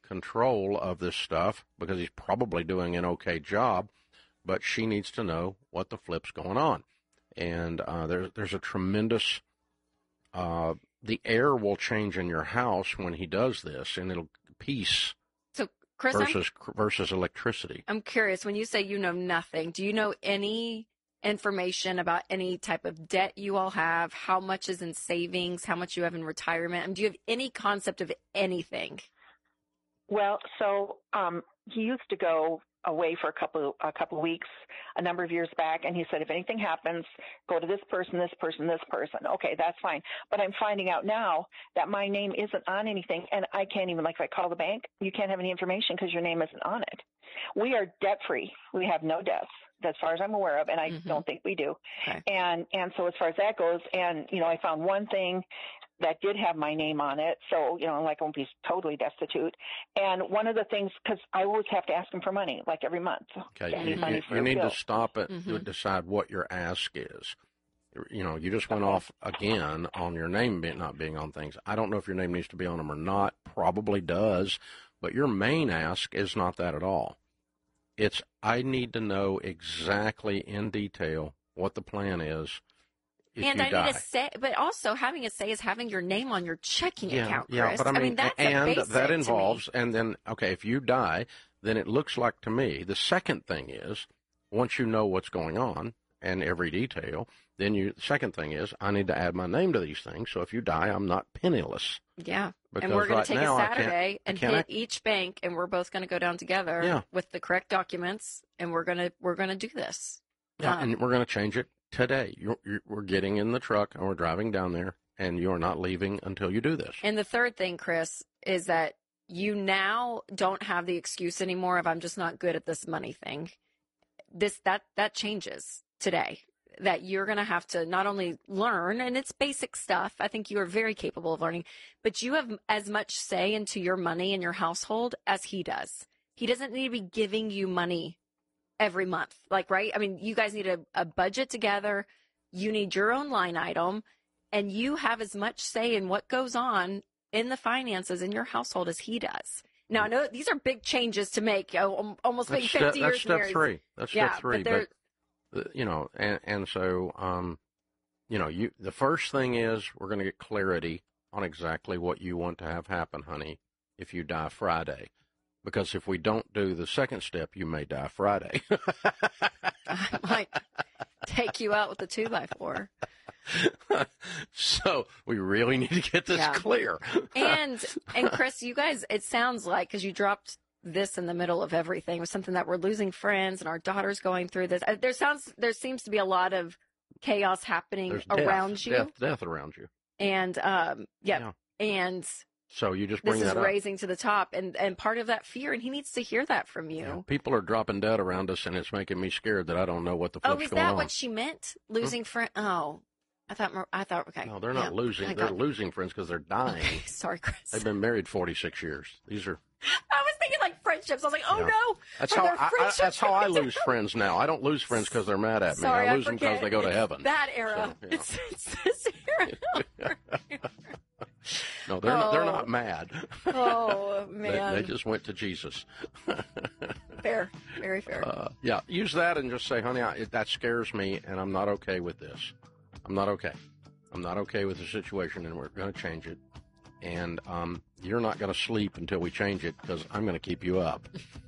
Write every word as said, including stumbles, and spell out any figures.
control of this stuff because he's probably doing an okay job, but she needs to know what the flip's going on. And uh, there, there's a tremendous, uh, the air will change in your house when he does this, and it'll peace so, Chris, versus I'm, versus electricity. I'm curious, when you say you know nothing, do you know any information about any type of debt you all have, how much is in savings, how much you have in retirement? I mean, do you have any concept of anything? Well, so um, he used to go away for a couple a couple of weeks a number of years back, and he said, if anything happens, go to this person, this person, this person. Okay, that's fine. But I'm finding out now that my name isn't on anything, and I can't even, like if I call the bank, you can't have any information because your name isn't on it. We are debt-free. We have no debts, as far as I'm aware of, and I mm-hmm. don't think we do. Okay. And and so as far as that goes, and, you know, I found one thing that did have my name on it, so, you know, like I won't be totally destitute. And one of the things, because I always have to ask him for money, like every month. Okay, you, you, you need bill. to stop it mm-hmm. to decide what your ask is. You know, you just went okay. off again on your name not being on things. I don't know if your name needs to be on them or not. Probably does. But your main ask is not that at all. It's, I need to know exactly in detail what the plan is. If and you I die. need a say, but also having a say is having your name on your checking yeah, account, Chris. Yeah, but I mean, I mean that's and a basic that involves, to me. and then, okay, if you die, then it looks like to me, the second thing is, once you know what's going on and every detail, then you, the second thing is, I need to add my name to these things, so if you die, I'm not penniless. Yeah, because and we're going right to take now, a Saturday and hit act- each bank, and we're both going to go down together yeah. with the correct documents, and we're going to we're going to do this. Yeah, um, and we're going to change it today. You're, you're, we're getting in the truck, and we're driving down there, and you're not leaving until you do this. And the third thing, Chris, is that you now don't have the excuse anymore of I'm just not good at this money thing. This that that changes today. That you're going to have to not only learn, and it's basic stuff. I think you are very capable of learning, but you have as much say into your money and your household as he does. He doesn't need to be giving you money every month. Like, right? I mean, you guys need a, a budget together. You need your own line item, and you have as much say in what goes on in the finances in your household as he does. Now, I know these are big changes to make, almost that's being step, fifty that's years step married. three. That's yeah, step three. But, but you know, and, and so, um, you know, you the first thing is we're going to get clarity on exactly what you want to have happen, honey, if you die Friday. Because if we don't do the second step, you may die Friday. I might take you out with a two by four. So we really need to get this yeah. clear. and and Chris, you guys, it sounds like, because you dropped this in the middle of everything, was something that we're losing friends and our daughter's going through this. There sounds there seems to be a lot of chaos happening There's around death, you. Death, death around you. And um, yep. yeah, and so you just bring this is that up. raising to the top, and and part of that fear, and he needs to hear that from you. Yeah, people are dropping dead around us, and it's making me scared that I don't know what the flip's oh, is going that on. what she meant? Losing hmm? friend? Oh. I thought, I thought, okay. No, they're not yeah. losing. They're losing friends because they're dying. Okay. Sorry, Chris. They've been married forty-six years. These are. I was thinking like friendships. I was like, oh yeah. no. That's how I, I, that's how I lose friends now. I don't lose friends because they're mad at me. Sorry, I lose I them because they go to heaven. That era. So, yeah. It's, it's this era. No, they're oh. not, they're not mad. Oh man. they, they just went to Jesus. Fair, very fair. Uh, yeah, use that and just say, honey, I, that scares me, and I'm not okay with this. I'm not okay. I'm not okay with the situation, and we're going to change it. And um, you're not going to sleep until we change it because I'm going to keep you up.